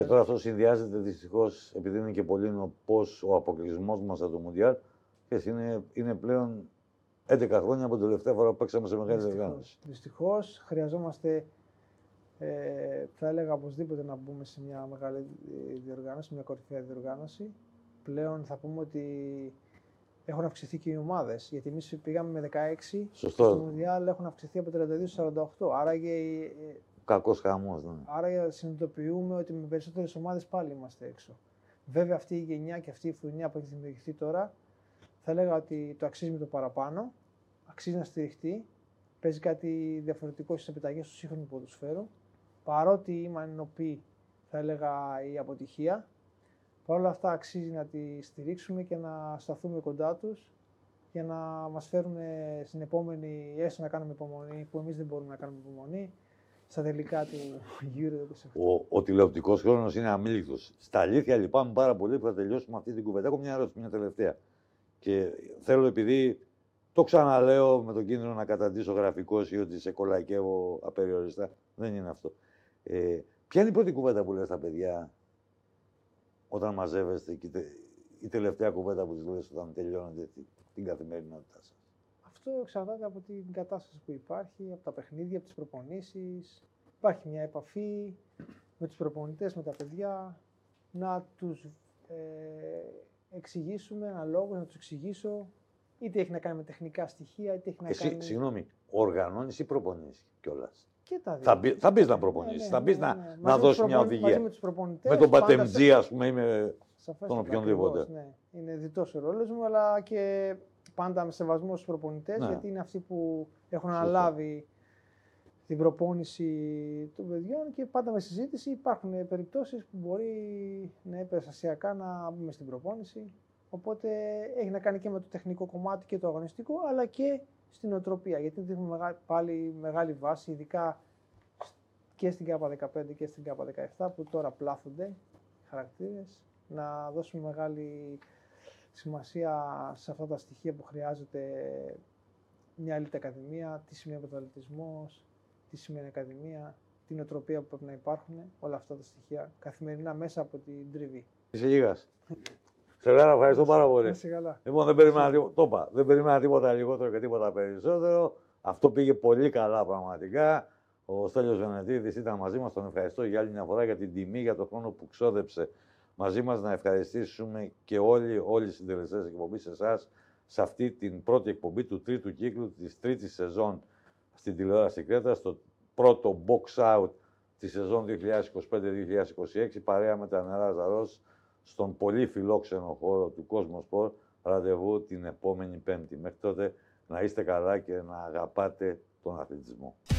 Τώρα αυτό συνδυάζεται δυστυχώς, επειδή είναι και πολύ νοπός ο αποκλεισμός μας από το Μουντιάλ, είναι πλέον 11 χρόνια από την τελευταία φορά που παίξαμε σε μεγάλη διοργάνωση. Δυστυχώς χρειαζόμαστε, θα έλεγα οπωσδήποτε, να μπούμε σε μια μεγάλη διοργάνωση, μια κορυφαία διοργάνωση. Πλέον θα πούμε ότι έχουν αυξηθεί και οι ομάδες, γιατί εμείς πήγαμε με 16, Σωστό. στο Μουντιάλ έχουν αυξηθεί από 32-48. Άρα κακός χαμός. Ναι. Άρα συνειδητοποιούμε ότι με περισσότερες ομάδες πάλι είμαστε έξω. Βέβαια αυτή η γενιά και αυτή η φουρνιά που έχει δημιουργηθεί τώρα, θα έλεγα ότι το αξίζει με το παραπάνω, αξίζει να στηριχτεί, παίζει κάτι διαφορετικό στις επιταγές του σύγχρονου ποδοσφαίρου, παρότι μανινοποιεί, θα έλεγα, η αποτυχία. Παρ' όλα αυτά αξίζει να τη στηρίξουμε και να σταθούμε κοντά τους για να μας φέρουν στην επόμενη, έστω να κάνουμε υπομονή, που εμείς δεν μπορούμε να κάνουμε υπομονή, στα τελικά του Euro. Ο τηλεοπτικός χρόνος είναι αμήλικτος. Στα αλήθεια λυπάμαι πάρα πολύ που θα τελειώσουμε αυτή την κουβέντα. Έχω μια ερώτηση, μια τελευταία. Και θέλω, επειδή το ξαναλέω με τον κίνδυνο να καταντήσω γραφικός ή ότι σε κολακεύω απεριόριστα, δεν είναι αυτό. Ποια είναι η πρώτη κουβέντα που λες στα παιδιά όταν μαζεύεστε, και η τελευταία κουβέντα που τους λες όταν τελειώνετε την καθημερινότητά σας? Αυτό εξαρτάται από την κατάσταση που υπάρχει, από τα παιχνίδια, από τις προπονήσεις. Υπάρχει μια επαφή με τους προπονητές, με τα παιδιά, να τους εξηγήσουμε ένα λόγο, να τους εξηγήσω, είτε έχει να κάνει με τεχνικά στοιχεία, είτε έχει να κάνει... Συγγνώμη, οργανώνεις ή προπονείς κιόλας? Και τα δύο. Θα μπεις να προπονήσεις, θα μπεις να δώσεις μια οδηγία. Μαζί με τους προπονητές. Με τον Πατεμτζή, ας πούμε, ή με τον οποιονδήποτε. Ναι. Είναι διτός ο ρόλος μου, αλλά και πάντα με σεβασμό στους προπονητές, ναι, γιατί είναι αυτοί που έχουν αναλάβει την προπόνηση των παιδιών και πάντα με συζήτηση. Υπάρχουν περιπτώσεις που μπορεί περιστασιακά να μπούμε στην προπόνηση. Οπότε έχει να κάνει και με το τεχνικό κομμάτι και το αγωνιστικό, αλλά και στην νοοτροπία. Γιατί δείχνουμε πάλι μεγάλη βάση, ειδικά και στην K15 και στην K17, που τώρα πλάθονται οι χαρακτήρες, να δώσουμε μεγάλη σημασία σε αυτά τα στοιχεία που χρειάζεται μια elite ακαδημία, τι σημαίνει πρωταθλητισμός, τι σημαίνει ακαδημία, την νοοτροπία που πρέπει να υπάρχουν, όλα αυτά τα στοιχεία καθημερινά μέσα από την τριβή. Είσαι γίγας. Σελάρα, ευχαριστώ πάρα πολύ. Λοιπόν, δεν περίμενα τίποτα λιγότερο και τίποτα περισσότερο. Αυτό πήγε πολύ καλά πραγματικά. Ο Στέλιος Βενετίδης ήταν μαζί μας. Τον ευχαριστώ για άλλη μια φορά για την τιμή, για τον χρόνο που ξόδεψε μαζί μας. Να ευχαριστήσουμε και όλοι οι συντελεστές εκπομπής, εσάς, σε αυτή την πρώτη εκπομπή του τρίτου κύκλου της τρίτης σεζόν στην τηλεόραση Κρέτας, στο πρώτο box out τη σεζόν 2025-2026, παρέα με τα νερά Ζαρός, στον πολύ φιλόξενο χώρο του Cosmosport. Ραντεβού την επόμενη Πέμπτη. Μέχρι τότε να είστε καλά και να αγαπάτε τον αθλητισμό.